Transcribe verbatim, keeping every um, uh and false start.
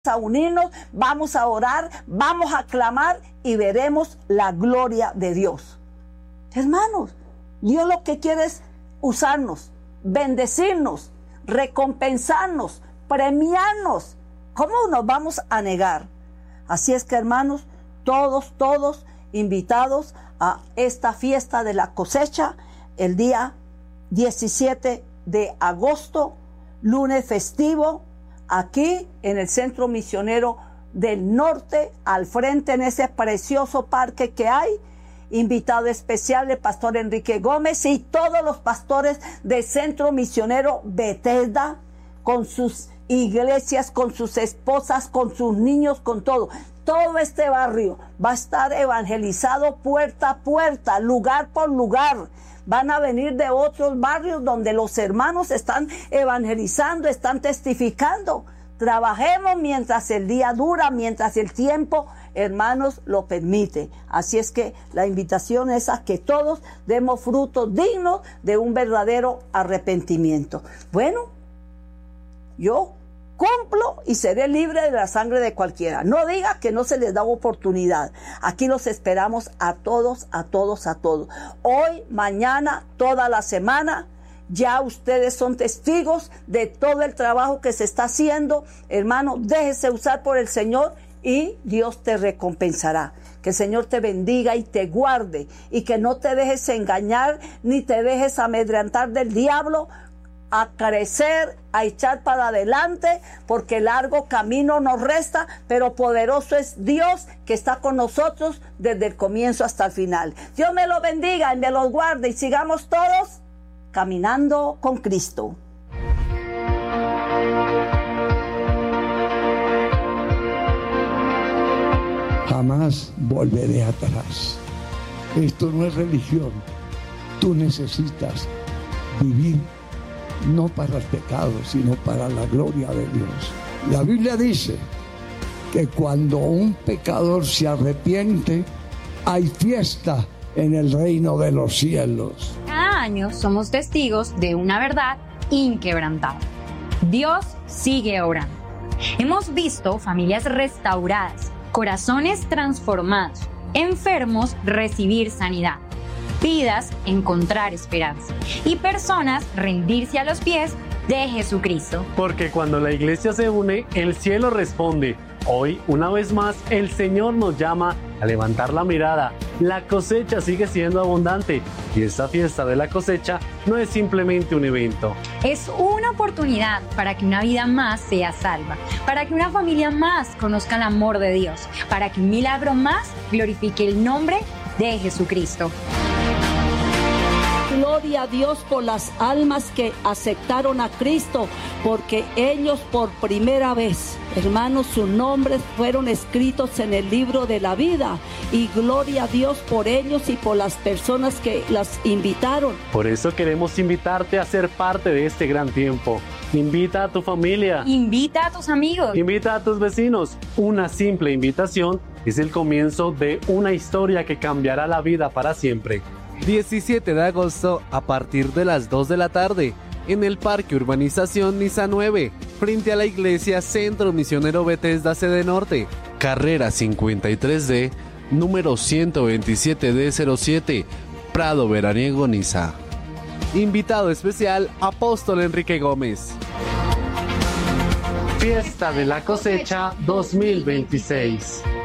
a unirnos, vamos a orar, vamos a clamar y veremos la gloria de Dios. Hermanos, Dios lo que quiere es usarnos, bendecirnos, recompensarnos, premiarnos. ¿Cómo nos vamos a negar? Así es que, hermanos, todos, todos invitados a esta fiesta de la cosecha, el día diecisiete de agosto, lunes festivo, aquí en el Centro Misionero del Norte, al frente en ese precioso parque que hay. Invitado especial el pastor Enrique Gómez y todos los pastores del Centro Misionero Bethesda, con sus iglesias, con sus esposas, con sus niños, con todo. Todo este barrio va a estar evangelizado puerta a puerta, lugar por lugar. Van a venir de otros barrios donde los hermanos están evangelizando, están testificando. Trabajemos mientras el día dura, mientras el tiempo, hermanos, lo permite. Así es que la invitación es a que todos demos frutos dignos de un verdadero arrepentimiento. Bueno, yo cumplo y seré libre de la sangre de cualquiera. No diga que no se les da oportunidad. Aquí los esperamos a todos, a todos, a todos. Hoy, mañana, toda la semana. Ya ustedes son testigos de todo el trabajo que se está haciendo. Hermano, déjese usar por el Señor y Dios te recompensará. Que el Señor te bendiga y te guarde, y que no te dejes engañar ni te dejes amedrentar del diablo, a crecer, a echar para adelante, porque largo camino nos resta, pero poderoso es Dios que está con nosotros desde el comienzo hasta el final. Dios me lo bendiga y me los guarde, y sigamos todos caminando con Cristo. Jamás volveré atrás. Esto no es religión. Tú necesitas vivir no para el pecado, sino para la gloria de Dios. La Biblia dice que cuando un pecador se arrepiente, hay fiesta en el reino de los cielos. Cada año somos testigos de una verdad inquebrantable. Dios sigue obrando. Hemos visto familias restauradas, corazones transformados, enfermos recibir sanidad, vidas encontrar esperanza y personas rendirse a los pies de Jesucristo. Porque cuando la iglesia se une, el cielo responde. Hoy, una vez más, el Señor nos llama a levantar la mirada. La cosecha sigue siendo abundante y esta fiesta de la cosecha no es simplemente un evento. Es una oportunidad para que una vida más sea salva, para que una familia más conozca el amor de Dios, para que un milagro más glorifique el nombre de Jesucristo. Gloria a Dios por las almas que aceptaron a Cristo, porque ellos por primera vez, hermanos, sus nombres fueron escritos en el libro de la vida, y gloria a Dios por ellos y por las personas que las invitaron. Por eso queremos invitarte a ser parte de este gran tiempo. Invita a tu familia. Invita a tus amigos. Invita a tus vecinos. Una simple invitación es el comienzo de una historia que cambiará la vida para siempre. diecisiete de agosto a partir de las dos de la tarde en el Parque Urbanización Niza nueve, frente a la iglesia Centro Misionero Bethesda Sede Norte, carrera cincuenta y tres D, número ciento veintisiete D cero siete, Prado Veraniego, Niza. Invitado especial, Apóstol Enrique Gómez. Fiesta de la Cosecha dos mil veintiséis.